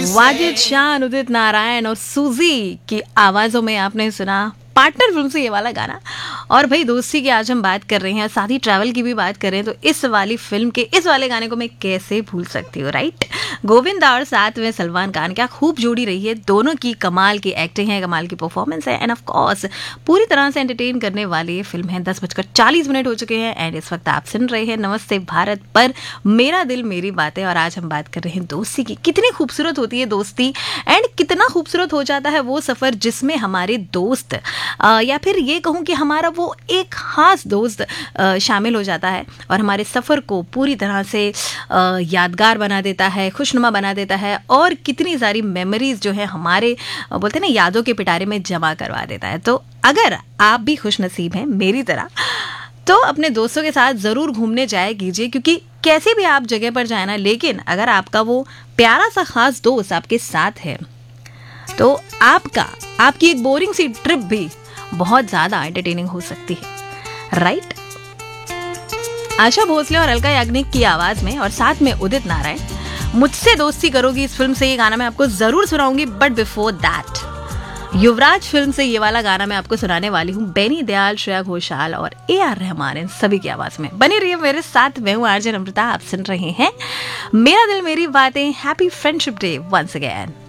वाजिद शान, उदित नारायण और सूजी की आवाजों में आपने सुना पार्टनर फिल्म से ये वाला गाना। और भाई दोस्ती की आज हम बात कर रहे हैं, साथ ही ट्रैवल की भी बात कर रहे हैं, तो इस वाली फिल्म के इस वाले गाने को मैं कैसे भूल सकती हूँ, राइट। गोविंदा और साथ में सलमान खान, क्या खूब जोड़ी रही है दोनों की। कमाल की एक्टिंग है, कमाल की परफॉर्मेंस है, एंड ऑफ कोर्स पूरी तरह से एंटरटेन करने वाली ये फिल्म है। 10:40 हो चुके हैं एंड इस वक्त आप सुन रहे हैं नमस्ते भारत पर मेरा दिल मेरी बातें। और आज हम बात कर रहे हैं दोस्ती की। कितनी खूबसूरत होती है दोस्ती, एंड कितना खूबसूरत हो जाता है वो सफर जिसमें हमारे दोस्त या फिर ये कहूँ कि हमारा वो एक खास दोस्त शामिल हो जाता है और हमारे सफ़र को पूरी तरह से यादगार बना देता है, खुशनुमा बना देता है, और कितनी सारी मेमोरीज जो है हमारे बोलते हैं ना यादों के पिटारे में जमा करवा देता है। तो अगर आप भी खुश नसीब हैं मेरी तरह, तो अपने दोस्तों के साथ ज़रूर घूमने जाया कीजिए, क्योंकि कैसे भी आप जगह पर जाए ना, लेकिन अगर आपका वो प्यारा सा खास दोस्त आपके साथ है तो आपकी एक बोरिंग सी ट्रिप भी बहुत ज्यादा एंटरटेनिंग हो सकती है, राइट। आशा भोसले और अलका याग्निक की आवाज में और साथ में उदित नारायण, मुझसे दोस्ती करोगी इस फिल्म से ये गाना मैं आपको जरूर सुनाऊंगी। But before that Yuvraj film से ये वाला गाना मैं आपको सुनाने वाली हूँ। बेनी दयाल, श्रेया घोषाल और AR रहमान इन सभी की आवाज में। बने रहिए मेरे साथ, मैं हूँ आरजे नम्रता, आप सुन रहे हैं मेरा दिल मेरी बातें। Happy friendship day once again.